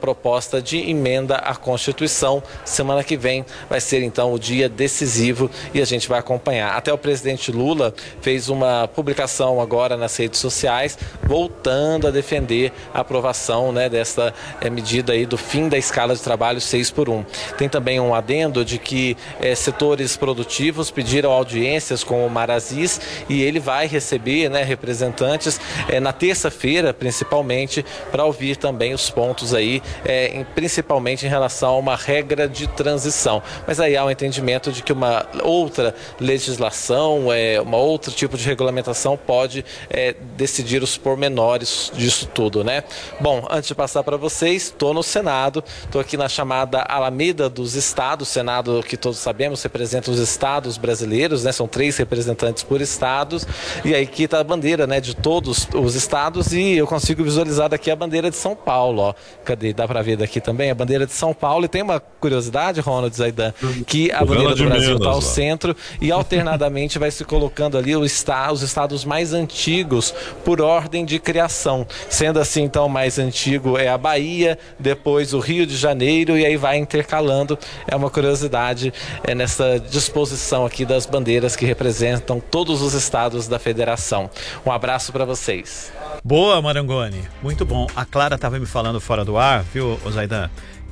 proposta de emenda à Constituição. Semana que vem vai ser então o dia decisivo e a gente vai acompanhar. Até o presidente Lula fez uma publicação agora nas redes sociais, voltando a defender a aprovação, né, dessa medida aí do fim da escala de trabalho 6x1. Tem também um adendo de que setores produtivos pediram audiências com o Omar Aziz e ele vai receber, né, representantes na terça-feira, principalmente, para ouvir também os pontos aí, principalmente em relação a uma regra de transição. Mas aí há um entendimento de que uma outra legislação, uma outro tipo de regulamentação pode decidir os pormenores disso tudo, né? Bom, antes de passar para vocês, estou no Senado, estou aqui na chamada Alameda dos Estados, Senado que todos sabemos representa os estados brasileiros, né? São 3 representantes por estados, e aí aqui está a bandeira, né, de todos os estados, e eu consigo visualizar daqui a bandeira de São Paulo, ó. Cadê? Dá para ver daqui também a bandeira de São Paulo, e tem uma curiosidade, Ronald Zaidan, que a bandeira do Brasil está ao centro e alternadamente vai se colocando ali os estados mais antigos por ordem de criação. Sendo assim, então, o mais antigo é a Bahia, depois o Rio de Janeiro, e aí vai intercalando. É uma curiosidade nessa disposição aqui das bandeiras que representam todos os estados da federação. Um abraço para vocês. Boa, Marangoni. Muito bom. A Clara estava me falando fora do ar, viu, Zaidan?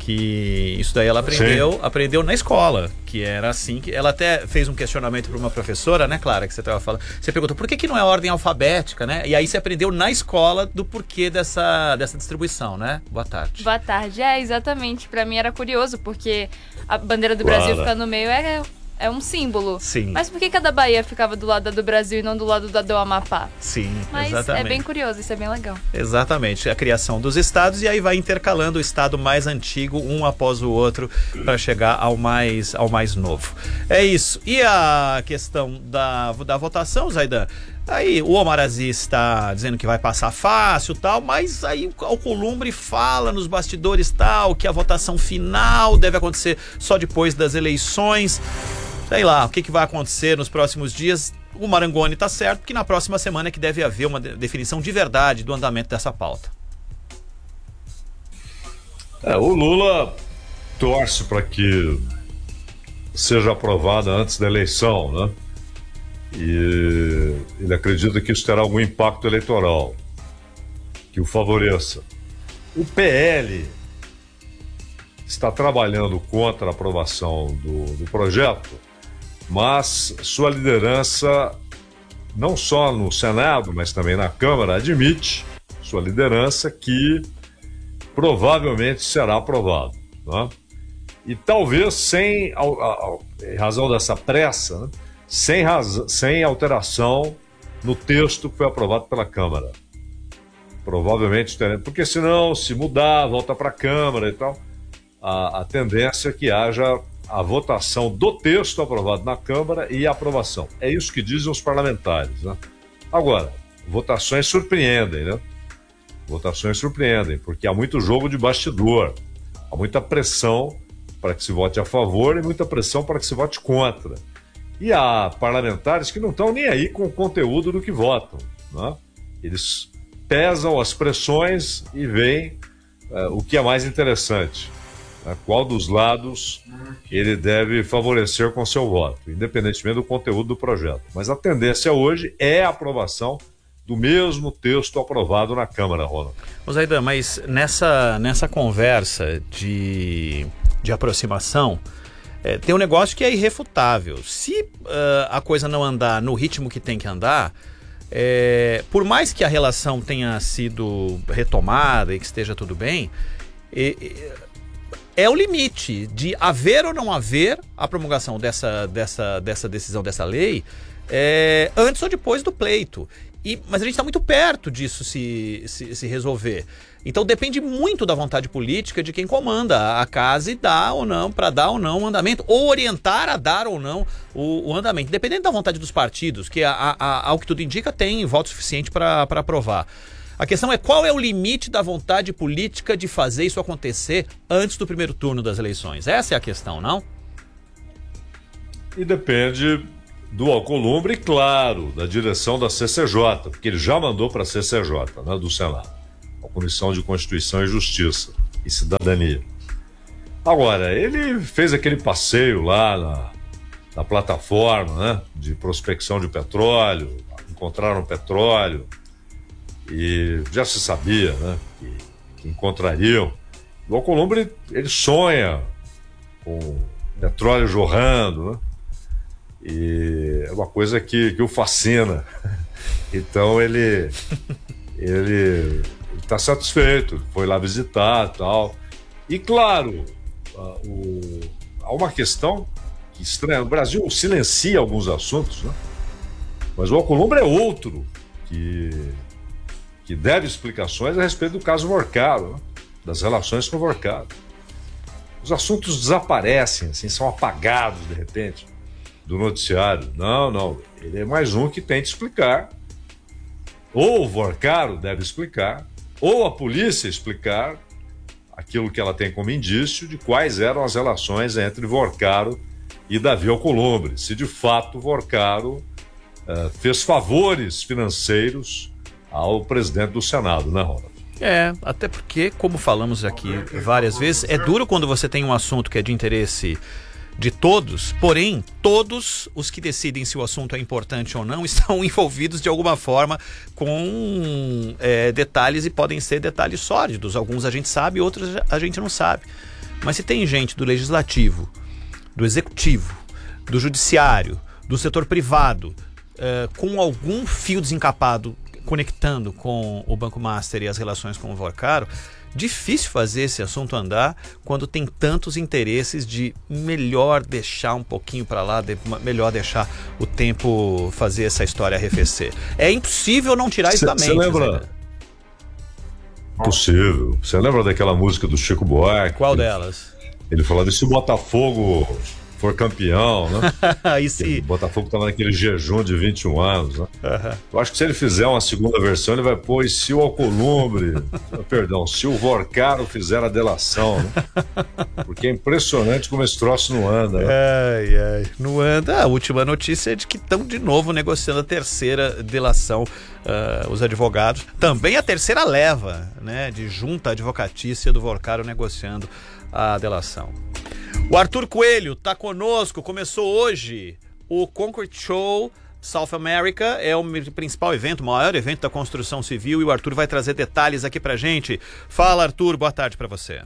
Que isso daí ela aprendeu na escola, que era assim, que ela até fez um questionamento para uma professora, né, Clara, que você estava falando. Você perguntou por que não é ordem alfabética, né? E aí você aprendeu na escola do porquê dessa distribuição, né? Boa tarde. Boa tarde. Exatamente. Para mim era curioso, porque a bandeira do Brasil ficar no meio é um símbolo. Sim. Mas por que cada Bahia ficava do lado do Brasil e não do lado do Amapá? Sim, mas exatamente. É bem curioso, isso é bem legal. Exatamente, a criação dos estados, e aí vai intercalando o estado mais antigo, um após o outro, para chegar ao mais novo. É isso. E a questão da votação, Zaidan? Aí o Omar Aziz está dizendo que vai passar fácil e tal, mas aí o Alcolumbre fala nos bastidores tal, que a votação final deve acontecer só depois das eleições. Sei lá, o que vai acontecer nos próximos dias. O Marangoni está certo, que na próxima semana é que deve haver uma definição de verdade do andamento dessa pauta. O Lula torce para que seja aprovada antes da eleição, né? E ele acredita que isso terá algum impacto eleitoral que o favoreça. O PL está trabalhando contra a aprovação do projeto, mas sua liderança, não só no Senado, mas também na Câmara, admite sua liderança que provavelmente será aprovado, né? E talvez em razão dessa pressa, né? Sem alteração no texto que foi aprovado pela Câmara. Provavelmente, porque senão, se mudar, volta para a Câmara e tal, a tendência é que haja a votação do texto aprovado na Câmara e a aprovação. É isso que dizem os parlamentares, né? Agora, votações surpreendem, né? Votações surpreendem, porque há muito jogo de bastidor, há muita pressão para que se vote a favor e muita pressão para que se vote contra. E há parlamentares que não estão nem aí com o conteúdo do que votam, né? Eles pesam as pressões e veem o que é mais interessante, né? Qual dos lados ele deve favorecer com seu voto, independentemente do conteúdo do projeto. Mas a tendência hoje é a aprovação do mesmo texto aprovado na Câmara, Ronald. Zaidan, mas nessa conversa de aproximação, tem um negócio que é irrefutável. Se a coisa não andar no ritmo que tem que andar, por mais que a relação tenha sido retomada e que esteja tudo bem, é o limite de haver ou não haver a promulgação dessa decisão, dessa lei, antes ou depois do pleito. Mas a gente está muito perto disso se resolver. Então depende muito da vontade política de quem comanda a casa e dá ou não, para dar ou não o andamento, ou orientar a dar ou não o andamento. Dependendo da vontade dos partidos, que ao que tudo indica tem voto suficiente para aprovar. A questão é qual é o limite da vontade política de fazer isso acontecer antes do primeiro turno das eleições. Essa é a questão, não? E depende do Alcolumbre, claro, da direção da CCJ, porque ele já mandou para a CCJ, né, do Senado, a Comissão de Constituição e Justiça. e cidadania. Agora, ele fez aquele passeio lá na plataforma, né, de prospecção de petróleo, encontraram petróleo e já se sabia, né, que encontrariam. O Alcolumbre, ele sonha com petróleo jorrando, né, e é uma coisa que o fascina. Então ele está satisfeito, foi lá visitar e tal. E claro, há uma questão que estranha. O Brasil silencia alguns assuntos, né? Mas o Alcolumbre é outro que deve explicações a respeito do caso Vorcaro, né? Das relações com o Vorcaro. Os assuntos desaparecem, assim, são apagados de repente do noticiário. Não, ele é mais um que tem de explicar. Ou o Vorcaro deve explicar, ou a polícia explicar aquilo que ela tem como indício de quais eram as relações entre Vorcaro e Davi Alcolumbre. Se de fato Vorcaro fez favores financeiros ao presidente do Senado, né, Ronald? Até porque, como falamos aqui várias vezes, é duro quando você tem um assunto que é de interesse de todos, porém, todos os que decidem se o assunto é importante ou não estão envolvidos de alguma forma com detalhes, e podem ser detalhes sórdidos. Alguns a gente sabe, outros a gente não sabe. Mas se tem gente do legislativo, do executivo, do judiciário, do setor privado, com algum fio desencapado conectando com o Banco Master e as relações com o Vorcaro, difícil fazer esse assunto andar quando tem tantos interesses de melhor deixar um pouquinho para lá, melhor deixar o tempo fazer essa história arrefecer. É impossível não tirar isso da mente. Você lembra? Possível. Você lembra daquela música do Chico Buarque? Qual delas? Ele falava: e se o Botafogo for campeão, né? O Botafogo estava naquele jejum de 21 anos, né? Eu acho que se ele fizer uma segunda versão, ele vai pôr: e se o Alcolumbre, se o Vorcaro fizer a delação, né? Porque é impressionante como esse troço não anda, né? Não anda. A última notícia é de que estão de novo negociando a terceira delação, os advogados. Também a terceira leva, né, de junta advocatícia do Vorcaro negociando a delação. O Arthur Coelho está conosco, começou hoje o Concrete Show South America, é o principal evento, o maior evento da construção civil, e o Arthur vai trazer detalhes aqui pra gente. Fala, Arthur, boa tarde para você.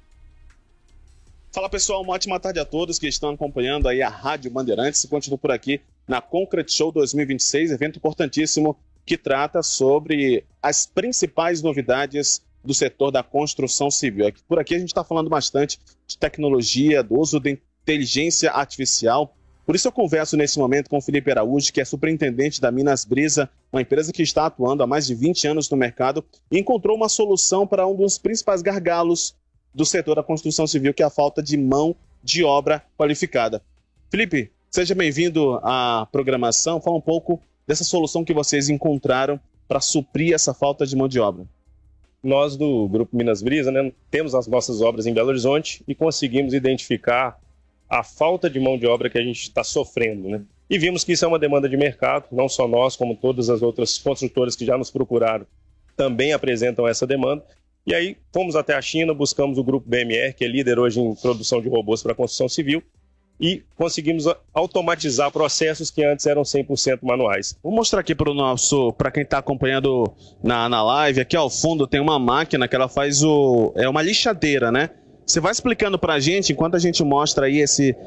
Fala, pessoal, uma ótima tarde a todos que estão acompanhando aí a Rádio Bandeirantes. E continuo por aqui na Concrete Show 2026, evento importantíssimo que trata sobre as principais novidades do setor da construção civil. Por aqui a gente está falando bastante de tecnologia, do uso de inteligência artificial. Por isso eu converso nesse momento com o Felipe Araújo, que é superintendente da Minas Brisa, uma empresa que está atuando há mais de 20 anos no mercado e encontrou uma solução para um dos principais gargalos do setor da construção civil, que é a falta de mão de obra qualificada. Felipe, seja bem-vindo à programação. Fala um pouco dessa solução que vocês encontraram para suprir essa falta de mão de obra. Nós do Grupo Minas Brisa, né, temos as nossas obras em Belo Horizonte e conseguimos identificar a falta de mão de obra que a gente está sofrendo, né? E vimos que isso é uma demanda de mercado, não só nós, como todas as outras construtoras que já nos procuraram também apresentam essa demanda. E aí fomos até a China, buscamos o Grupo BMR, que é líder hoje em produção de robôs para a construção civil, e conseguimos automatizar processos que antes eram 100% manuais. Vou mostrar aqui para quem está acompanhando na live, aqui ao fundo tem uma máquina que ela faz é uma lixadeira, né? Você vai explicando para a gente, enquanto a gente mostra aí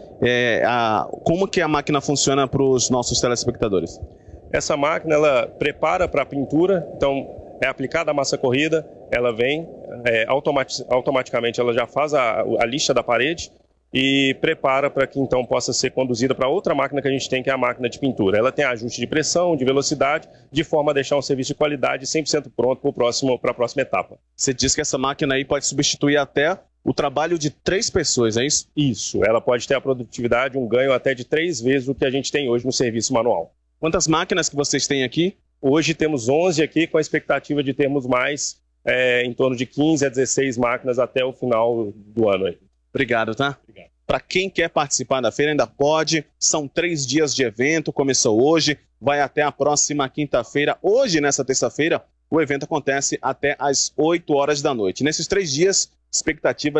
como que a máquina funciona para os nossos telespectadores. Essa máquina, ela prepara para a pintura, então é aplicada a massa corrida, ela vem, automaticamente ela já faz a lixa da parede, e prepara para que então possa ser conduzida para outra máquina que a gente tem, que é a máquina de pintura. Ela tem ajuste de pressão, de velocidade, de forma a deixar um serviço de qualidade 100% pronto para a próxima etapa. Você diz que essa máquina aí pode substituir até o trabalho de 3 pessoas, é isso? Isso, ela pode ter a produtividade, um ganho até de 3 vezes o que a gente tem hoje no serviço manual. Quantas máquinas que vocês têm aqui? Hoje temos 11 aqui, com a expectativa de termos mais, em torno de 15 a 16 máquinas até o final do ano aí. Obrigado, tá? Obrigado. Para quem quer participar da feira, ainda pode. São 3 dias de evento, começou hoje, vai até a próxima quinta-feira. Hoje, nessa terça-feira, o evento acontece até às 8 horas da noite. Nesses 3 dias, expectativa